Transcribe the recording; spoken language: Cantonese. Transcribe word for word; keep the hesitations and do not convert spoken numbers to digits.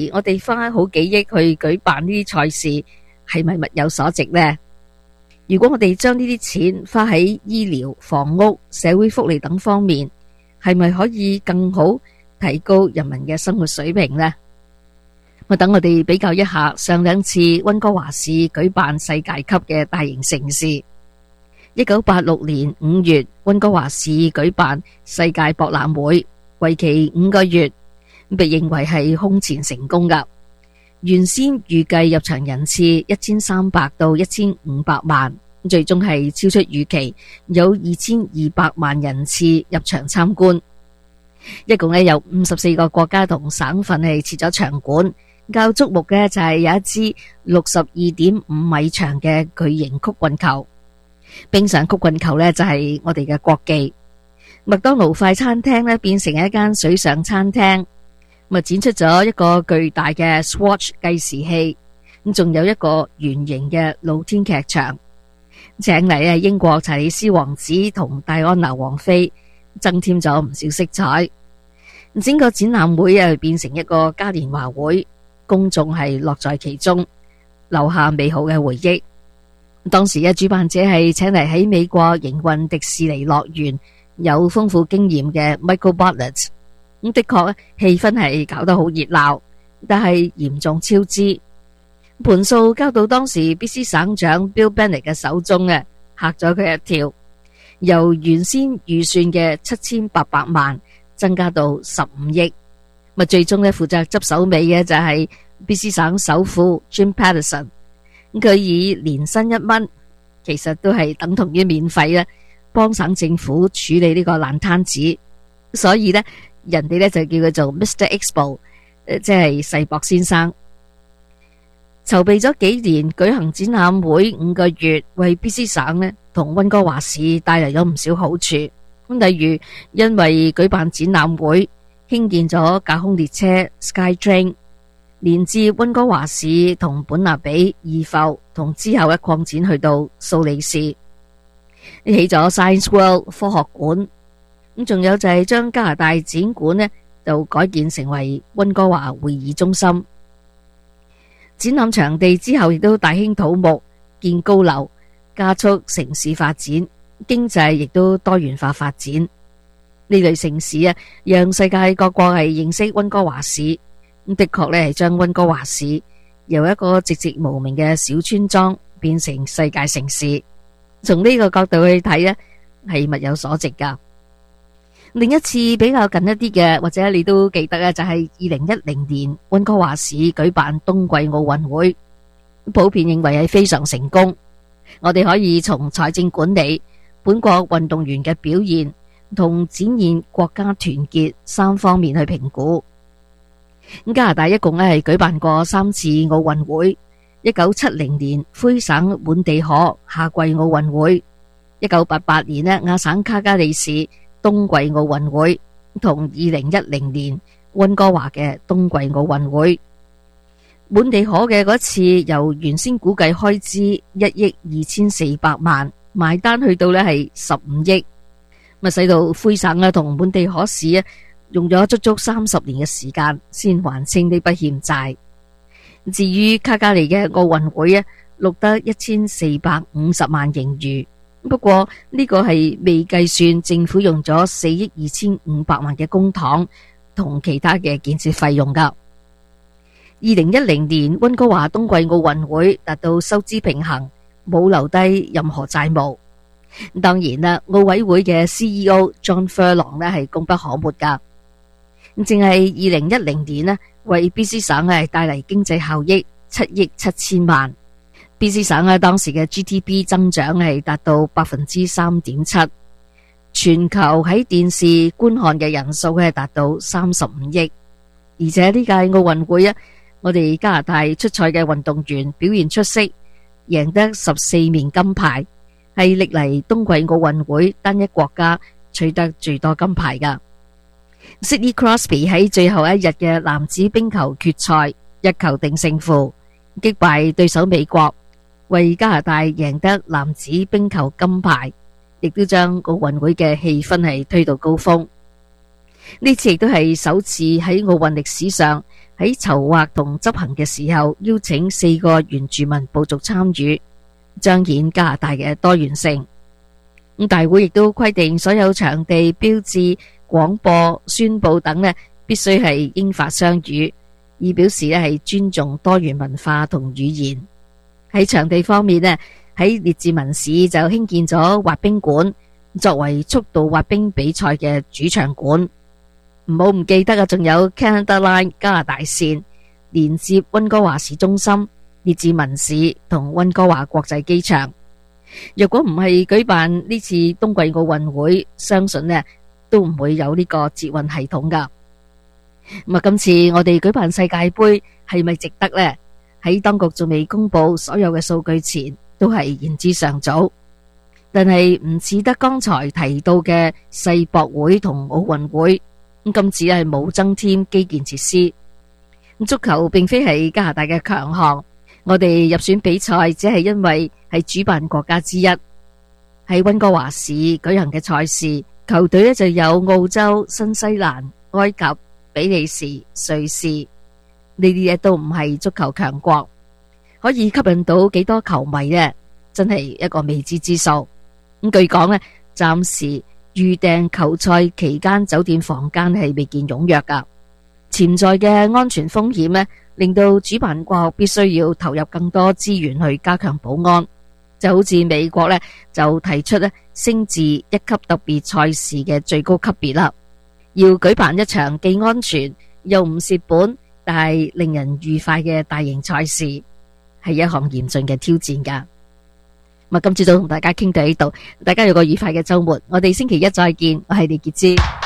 我哋花好幾億去舉辦呢啲賽事，係咪物有所值呢？如果我哋將呢啲錢花喺醫療、房屋、社會福利等方面，係咪可以更好提高人民嘅生活水平呢？我等我哋比較一下上兩次溫哥華市舉辦世界級嘅大型盛事。一九八六年五月，溫哥華市舉辦世界博覽會，為期五個月，被認為係空前成功噶。原先預計入場人次一千三百到一千五百萬，最終係超出預期，有二千二百萬人次入場參觀。一共咧有五十四個國家同省份係設咗場館。較矚目嘅就係有一支六十二點五米長嘅巨型曲棍球。冰上曲棍球呢，就係我哋嘅國技。麥當勞快餐廳呢，變成一間水上餐廳，咪展出咗一個巨大嘅 Swatch 計時器，咁仲有一個圓形嘅露天劇場，請嚟啊英國查理斯王子同戴安娜王妃，增添咗唔少色彩。整個展覽會啊變成一個嘉年華會，公眾係樂在其中，留下美好嘅回憶。當時嘅主辦者係請嚟喺美國營運迪士尼樂園有豐富經驗嘅 Michael Bartlett。咁的確氣氛係搞得好熱鬧，但係嚴重超支，盤數交到當時 B C 省長 Bill Bennett 嘅手中嘅，嚇咗佢一跳。由原先預算嘅七千八百萬增加到十五億，咪最終咧負責執手尾嘅就係 B C 省首富 Jim Paterson。佢以年薪一蚊，其實都係等同於免費啦，幫省政府處理呢個爛攤子，所以呢，人哋呢就叫佢做 Mister Expo， 即係世博先生。籌備咗幾年，舉行展覽會五個月，為 B C 省呢同溫哥華市帶嚟咗唔少好處。咁例如，因為舉辦展覽會，興建咗架空列車 SkyTrain，連至溫哥華市同本納比、義埠，同之後一擴展去到蘇黎世，起咗 Science World 科學館。咁仲有就係將加拿大展館呢就改建成為溫哥華會議中心。展覽場地之後亦都大興土木，建高樓，加速城市發展，經濟亦都多元化發展。呢類城市啊，讓世界各國係認識溫哥華市。咁的確咧係將溫哥華市由一個寂寂無名嘅小村莊變成世界城市。從呢個角度去睇呢，係物有所值噶。另一次比較近一啲嘅，或者你都記得咧，就係二零一零年溫哥華市舉辦冬季奧運會，普遍認為係非常成功。我哋可以從財政管理、本國運動員嘅表現同展現國家團結三方面去評估。加拿大一共咧係舉辦過三次奧運會：一九七零年魁省滿地可夏季奧運會，一九八八年咧亞省卡加利市冬季奧運會，同二零一零年溫哥華嘅冬季奧運會。滿地可嘅嗰次由原先估計開支一億二千四百萬，埋單去到咧係十五億，咪使到魁省啊同滿地可市啊用咗足足三十年嘅時間先還清呢筆欠債。至於卡加利嘅奧運會啊，錄得一千四百五十萬盈餘。不過呢個係未計算政府用咗四億二千五百萬嘅公帑同其他嘅建設費用噶。二零一零年溫哥華冬季奧運會達到收支平衡，冇留低任何債務。當然啦，奧委會嘅 C E O John Furlong 呢係功不可沒噶。淨係二零一零年呢，為 B C 省係帶嚟經濟效益七億七千萬。B C 省啊，當時嘅 G D P 增長係達到百分之三點七，全球喺電視觀看嘅人數係達到三十五億。而且呢屆奧運會啊，我哋加拿大出賽嘅運動員表現出色，贏得十四面金牌，係歷嚟冬季奧運會單一國家取得最多金牌噶。Sidney Crosby 喺最後一日嘅男子冰球決賽一球定勝負，擊敗對手美國，為加拿大贏得男子冰球金牌，亦都將奧運會嘅氣氛係推到高峰。呢次亦都係首次喺奧運歷史上喺籌劃同執行嘅時候，邀請四個原住民部族參與，彰顯加拿大嘅多元性。咁大會亦都規定所有場地、標誌、廣播、宣佈等呢，必須係英法雙語，以表示呢係尊重多元文化同語言。喺場地方面呢，喺列治文市就興建咗滑冰館，作為速度滑冰比賽嘅主場館。唔好唔記得啊，仲有 Canada Line 加拿大線連接溫哥華市中心、列治文市同溫哥華國際機場。若果唔係舉辦呢次冬季奧運會，相信呢都唔會有呢個捷運系統噶。咁啊，今次我哋舉辦世界盃係咪值得呢？喺當局仲未公布所有嘅數據前，都係言之尚早。但係唔似得剛才提到嘅世博會同奧運會，咁今次係冇增添基建設施。足球並非係加拿大嘅強項，我哋入選比賽只係因為係主辦國家之一。喺溫哥華市舉行嘅賽事，球隊呢就有澳洲、新西蘭、埃及、比利時、瑞士，呢啲嘢都唔係足球強國，可以吸引到幾多球迷呢？真係一個未知之數。咁據講呢，暫時預訂球賽期間酒店房間係未見踴躍噶，潛在嘅安全風險呢，令到主辦國必須要投入更多資源去加強保安。就好似美國呢，就提出呢升至一級特別賽事嘅最高級別啦，要舉辦一場既安全又唔蝕本，但係令人愉快嘅大型賽事，係一項嚴峻嘅挑戰噶。咁今朝早同大家傾到呢度，大家有個愉快嘅周末，我哋星期一再見，我係李潔芝。